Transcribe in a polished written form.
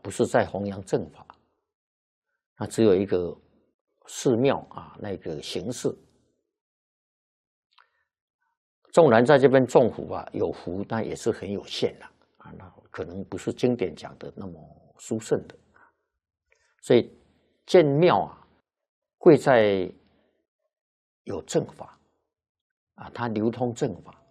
不是在弘扬正法，那只有一个寺庙啊那个形式。纵然在这边种福啊，有福，但也是很有限的啊，那可能不是经典讲的那么殊胜的。所以建庙啊，贵在有正法啊，它流通正法。